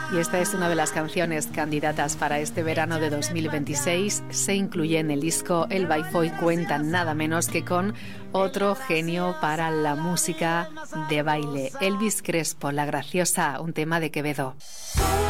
Y esta es una de las canciones candidatas para este verano de 2026. Se incluye en el disco El Baifo y cuenta nada menos que con otro genio para la música de baile, Elvis Crespo, La Graciosa, un tema de Quevedo.